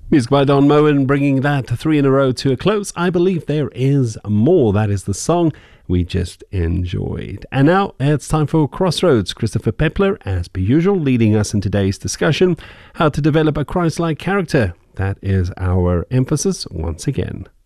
Music by Don Moen, bringing that 3 in a row to a close. I Believe There Is More. That is the song we just enjoyed. And now it's time for Crossroads. Christopher Pepler, as per usual, leading us in today's discussion, how to develop a Christ-like character. That is our emphasis once again.